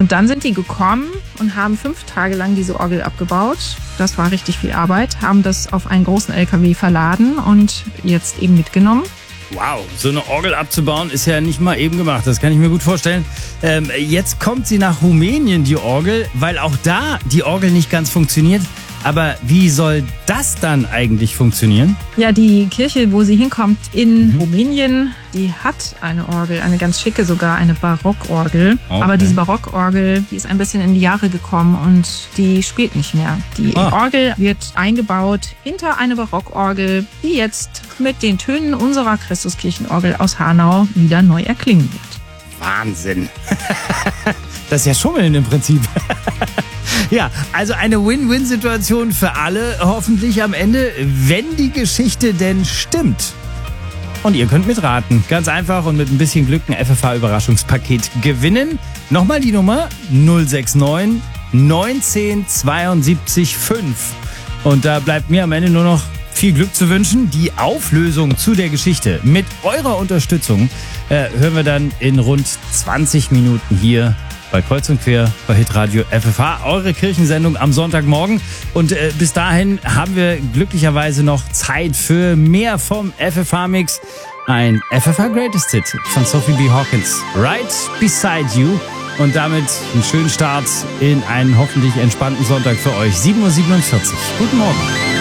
Und dann sind die gekommen und haben 5 Tage lang diese Orgel abgebaut. Das war richtig viel Arbeit, haben das auf einen großen LKW verladen und jetzt eben mitgenommen. Wow, so eine Orgel abzubauen ist ja nicht mal eben gemacht. Das kann ich mir gut vorstellen. Jetzt kommt sie nach Rumänien, die Orgel, weil auch da die Orgel nicht ganz funktioniert. Aber wie soll das dann eigentlich funktionieren? Ja, die Kirche, wo sie hinkommt in Rumänien, die hat eine Orgel, eine ganz schicke sogar, eine Barockorgel. Okay. Aber diese Barockorgel, die ist ein bisschen in die Jahre gekommen und die spielt nicht mehr. Die Orgel wird eingebaut hinter eine Barockorgel, die jetzt mit den Tönen unserer Christuskirchenorgel aus Hanau wieder neu erklingen wird. Wahnsinn! Das ist ja Schummeln im Prinzip. Ja, also eine Win-Win-Situation für alle, hoffentlich am Ende, wenn die Geschichte denn stimmt. Und ihr könnt mitraten. Ganz einfach und mit ein bisschen Glück ein FFH-Überraschungspaket gewinnen. Nochmal die Nummer 069 19 72 5. Und da bleibt mir am Ende nur noch viel Glück zu wünschen. Die Auflösung zu der Geschichte mit eurer Unterstützung hören wir dann in rund 20 Minuten hier bei Kreuz und Quer bei Hitradio FFH, eure Kirchensendung am Sonntagmorgen. Und bis dahin haben wir glücklicherweise noch Zeit für mehr vom FFH-Mix. Ein FFH Greatest Hit von Sophie B. Hawkins, Right Beside You. Und damit einen schönen Start in einen hoffentlich entspannten Sonntag für euch. 7:47 Uhr. Guten Morgen.